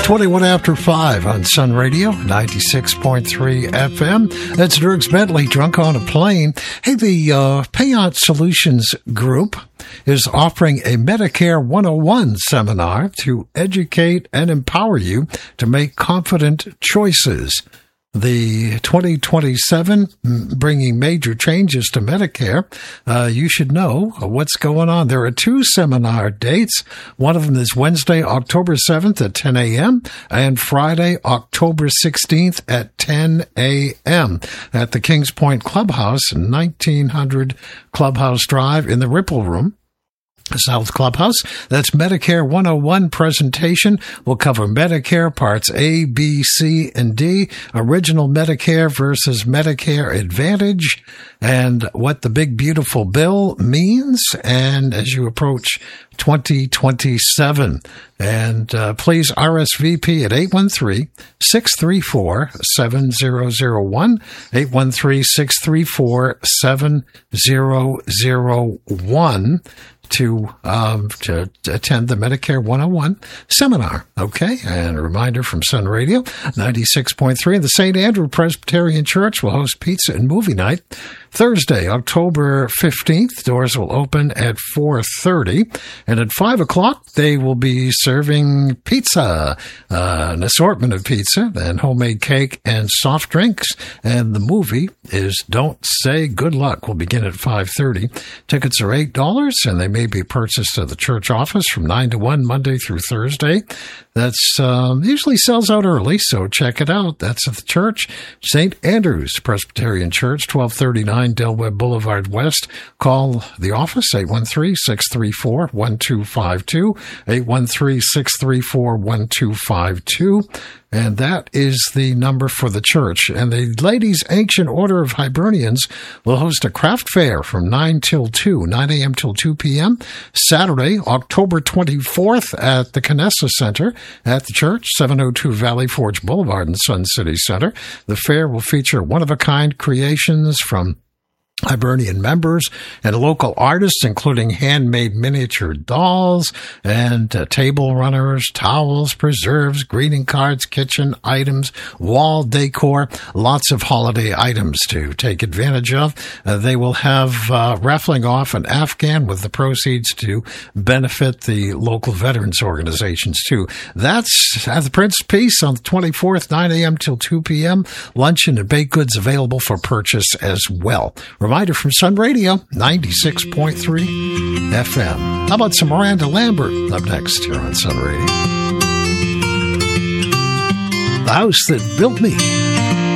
21 after 5 on Sun Radio, 96.3 FM. That's Dirks Bentley, Drunk on a Plane. Hey, the Payout Solutions Group is offering a Medicare 101 seminar to educate and empower you to make confident choices. The 2027 bringing major changes to Medicare. You should know what's going on. There are two seminar dates. One of them is Wednesday, October 7th at 10 a.m. and Friday, October 16th at 10 a.m. at the Kings Point Clubhouse, 1900 Clubhouse Drive in the Ripple Room, South Clubhouse. That's Medicare 101 presentation. Will cover Medicare Parts A, B, C, and D, original Medicare versus Medicare Advantage, and what the big beautiful bill means, and as you approach 2027. And please RSVP at 813-634-7001, 813-634-7001. To attend the Medicare 101 seminar. Okay, and a reminder from Sun Radio, 96.3. The St. Andrew Presbyterian Church will host pizza and movie night Thursday, October 15th. Doors will open at 4:30, and at 5 o'clock they will be serving pizza, an assortment of pizza and homemade cake and soft drinks. And the movie is Don't Say Good Luck. Will begin at 5:30. Tickets are $8, and they may be purchased at the church office from 9 to 1 Monday through Thursday. That's usually sells out early, so check it out. That's at the church, St. Andrew's Presbyterian Church, 1239 Del Webb Boulevard West. Call the office, 813-634-1252, 813-634-1252. And that is the number for the church. And the Ladies' Ancient Order of Hibernians will host a craft fair from 9 a.m. till 2 p.m. Saturday, October 24th at the Canessa Center at the church, 702 Valley Forge Boulevard in Sun City Center. The fair will feature one-of-a-kind creations from Hibernian members and local artists, including handmade miniature dolls and table runners, towels, preserves, greeting cards, kitchen items, wall decor, lots of holiday items to take advantage of. They will have raffling off an Afghan with the proceeds to benefit the local veterans organizations, too. That's at the Prince Peace on the 24th, 9 a.m. till 2 p.m. Luncheon and baked goods available for purchase as well. Reminder from Sun Radio, 96.3 FM. How about some Miranda Lambert up next here on Sun Radio? The House That Built Me.